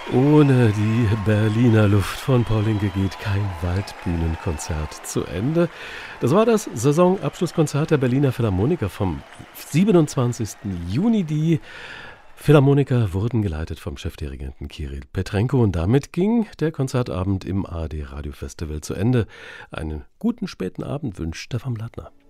Ohne die Berliner Luft von Paulinke geht kein Waldbühnenkonzert zu Ende. Das war das Saisonabschlusskonzert der Berliner Philharmoniker vom 27. Juni. Die Philharmoniker wurden geleitet vom Chefdirigenten Kirill Petrenko und damit ging der Konzertabend im ARD Radio Festival zu Ende. Einen guten späten Abend wünscht Stefan Blattner.